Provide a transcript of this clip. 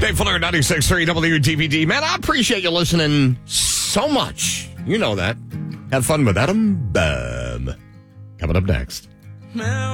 Dave Fuller, 96.3 WDVD. Man, I appreciate you listening so much. You know that. Have fun with Adam Bam. Coming up next.